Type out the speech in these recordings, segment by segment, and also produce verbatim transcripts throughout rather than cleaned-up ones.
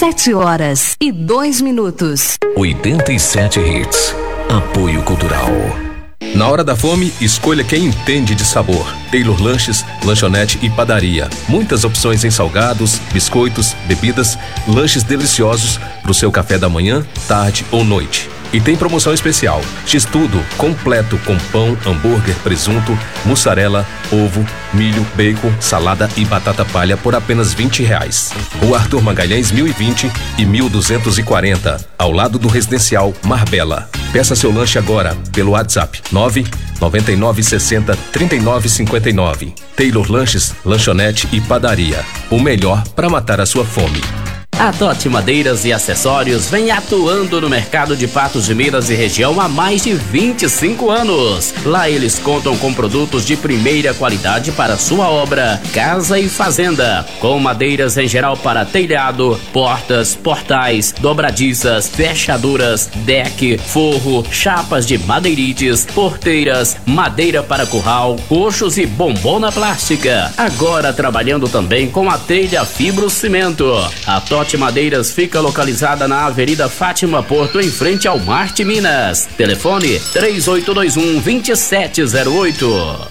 Sete horas e dois minutos. oitenta e sete Hits. Apoio Cultural. Na hora da fome, escolha quem entende de sabor. Taylor Lanches, lanchonete e padaria. Muitas opções em salgados, biscoitos, bebidas, lanches deliciosos para o seu café da manhã, tarde ou noite. E tem promoção especial. X-Tudo completo com pão, hambúrguer, presunto, mussarela, ovo, milho, bacon, salada e batata palha por apenas vinte reais. O Arthur Magalhães mil e vinte e mil duzentos e quarenta, ao lado do residencial Marbella. Peça seu lanche agora pelo WhatsApp nove nove nove seis zero três nove cinco nove. Taylor Lanches, lanchonete e padaria. O melhor para matar a sua fome. A Totti Madeiras e Acessórios vem atuando no mercado de Patos de Minas e região há mais de vinte e cinco anos. Lá eles contam com produtos de primeira qualidade para sua obra, casa e fazenda, com madeiras em geral para telhado, portas, portais, dobradiças, fechaduras, deck, forro, chapas de madeirites, porteiras, madeira para curral, coxos e bombona plástica. Agora trabalhando também com a telha fibrocimento. A Totti Madeiras fica localizada na Avenida Fátima Porto, em frente ao Marte Minas. Telefone três oito dois um, dois sete zero oito.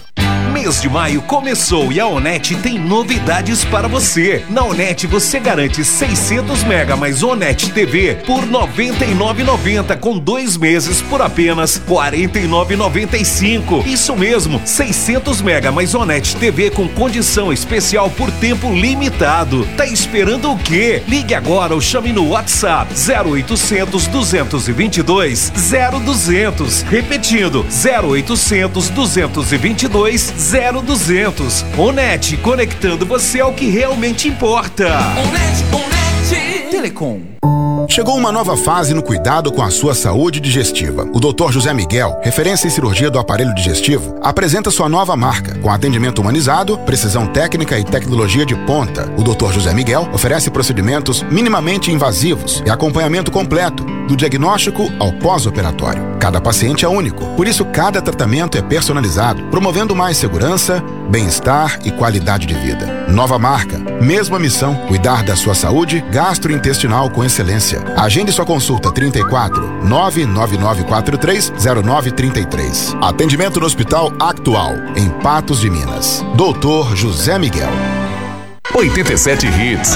Mês de maio começou e a Onet tem novidades para você. Na Onet você garante seiscentos mega mais Onet T V por noventa e nove reais e noventa centavos com dois meses por apenas quarenta e nove reais e noventa e cinco centavos. Isso mesmo, seiscentos mega mais Onet T V com condição especial por tempo limitado. Tá esperando o quê? Ligue agora ou chame no WhatsApp zero oitocentos, duzentos e vinte e dois, zero duzentos. Repetindo, zero oitocentos, duzentos e vinte e dois, zero duzentos. Onet, conectando você ao que realmente importa. Onet, Onet. Telecom. Chegou uma nova fase no cuidado com a sua saúde digestiva. O doutor José Miguel, referência em cirurgia do aparelho digestivo, apresenta sua nova marca, com atendimento humanizado, precisão técnica e tecnologia de ponta. O doutor José Miguel oferece procedimentos minimamente invasivos e acompanhamento completo, do diagnóstico ao pós-operatório. Cada paciente é único, por isso cada tratamento é personalizado, promovendo mais segurança, bem-estar e qualidade de vida. Nova marca, mesma missão, cuidar da sua saúde gastrointestinal com excelência. Agende sua consulta trinta e quatro, nove nove nove quatro três, zero nove três três. Atendimento no Hospital Actual, em Patos de Minas. doutor José Miguel. oitenta e sete Hits.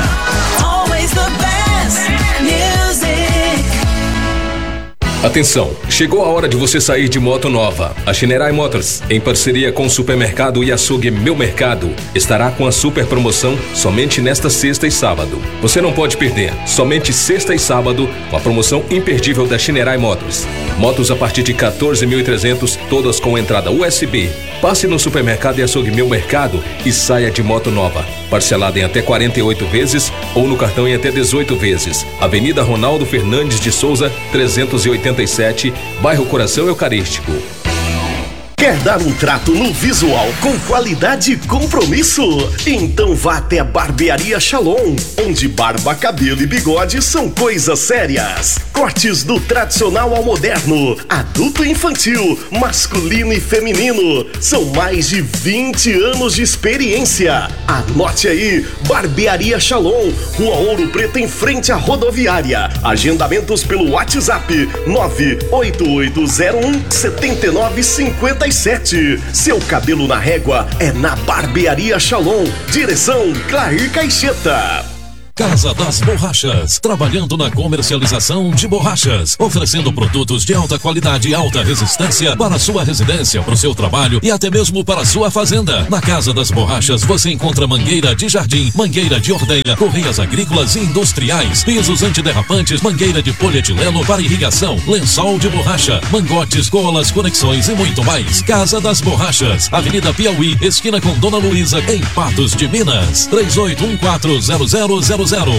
Atenção, chegou a hora de você sair de moto nova. A Shinerai Motors, em parceria com o supermercado e açougue Meu Mercado, estará com a super promoção somente nesta sexta e sábado. Você não pode perder, somente sexta e sábado, com a promoção imperdível da Shinerai Motors. Motos a partir de quatorze mil e trezentos, todas com entrada U S B. Passe no supermercado e açougue Meu Mercado e saia de moto nova. Parcelada em até quarenta e oito vezes ou no cartão em até dezoito vezes. Avenida Ronaldo Fernandes de Souza, trezentos e oitenta e sete, bairro Coração Eucarístico. Quer dar um trato no visual com qualidade e compromisso? Então vá até a Barbearia Shalom, onde barba, cabelo e bigode são coisas sérias. Cortes do tradicional ao moderno, adulto e infantil, masculino e feminino. São mais de vinte anos de experiência. Anote aí, Barbearia Shalom, Rua Ouro Preto, em frente à rodoviária. Agendamentos pelo WhatsApp nove oito oito zero um, sete nove cinco sete. Seu cabelo na régua é na Barbearia Shalom. Direção Clair Caixeta. Casa das Borrachas, trabalhando na comercialização de borrachas, oferecendo produtos de alta qualidade e alta resistência para sua residência, para o seu trabalho e até mesmo para a sua fazenda. Na Casa das Borrachas você encontra mangueira de jardim, mangueira de ordenha, correias agrícolas e industriais, pisos antiderrapantes, mangueira de polietileno para irrigação, lençol de borracha, mangotes, colas, conexões e muito mais. Casa das Borrachas, Avenida Piauí, esquina com Dona Luísa, em Patos de Minas. três oito um quatro zero zero zero zero.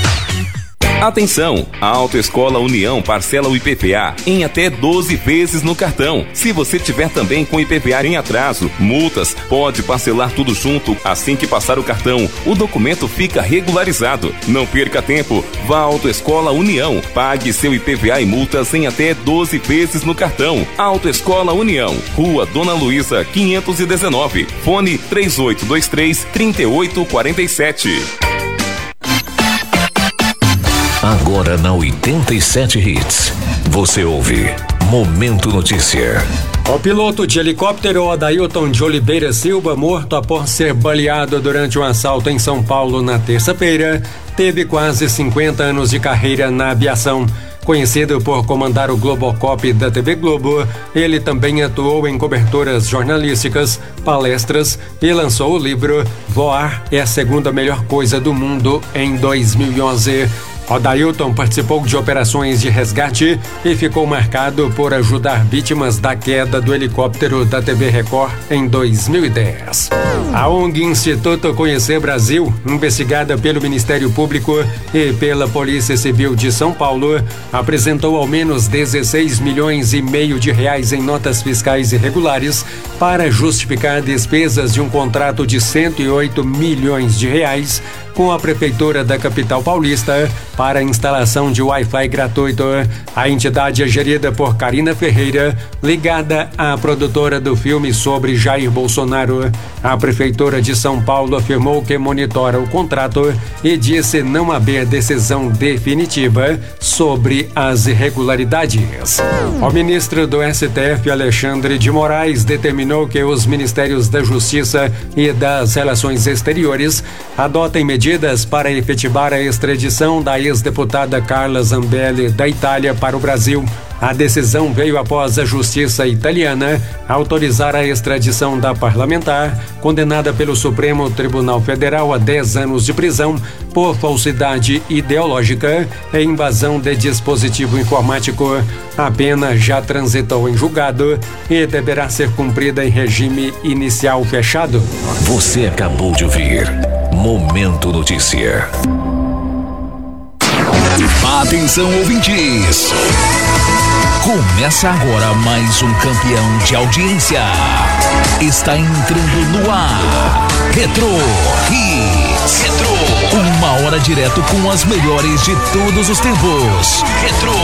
Atenção! A Autoescola União parcela o I P V A em até doze vezes no cartão. Se você tiver também com I P V A em atraso, multas, pode parcelar tudo junto assim que passar o cartão. O documento fica regularizado. Não perca tempo. Vá à Autoescola União. Pague seu I P V A e multas em até doze vezes no cartão. Autoescola União. Rua Dona Luísa, quinhentos e dezenove. Fone três oito dois três, três oito quatro sete. Agora na oitenta e sete Hits. Você ouve Momento Notícia. O piloto de helicóptero Adailton de Oliveira Silva, morto após ser baleado durante um assalto em São Paulo na terça-feira, teve quase cinquenta anos de carreira na aviação. Conhecido por comandar o Globocop da T V Globo, ele também atuou em coberturas jornalísticas, palestras e lançou o livro Voar é a Segunda Melhor Coisa do Mundo em dois mil e onze. Adailton participou de operações de resgate e ficou marcado por ajudar vítimas da queda do helicóptero da T V Record em dois mil e dez. A O N G Instituto Conhecer Brasil, investigada pelo Ministério Público e pela Polícia Civil de São Paulo, apresentou ao menos dezesseis milhões e meio de reais em notas fiscais irregulares para justificar despesas de um contrato de cento e oito milhões de reais com a Prefeitura da capital paulista para a instalação de Wi-Fi gratuito. A entidade é gerida por Karina Ferreira, ligada à produtora do filme sobre Jair Bolsonaro. A Prefeitura de São Paulo afirmou que monitora o contrato e disse não haver decisão definitiva sobre as irregularidades. O ministro do S T F, Alexandre de Moraes, determinou que os Ministérios da Justiça e das Relações Exteriores adotem medidas medidas para efetivar a extradição da ex-deputada Carla Zambelli da Itália para o Brasil. A decisão veio após a justiça italiana autorizar a extradição da parlamentar, condenada pelo Supremo Tribunal Federal a dez anos de prisão por falsidade ideológica e invasão de dispositivo informático. A pena já transitou em julgado e deverá ser cumprida em regime inicial fechado. Você acabou de ouvir Momento Notícia. Atenção, ouvintes! Começa agora mais um campeão de audiência. Está entrando no ar. Retro Hits. Retro. Uma hora direto com as melhores de todos os tempos. Retro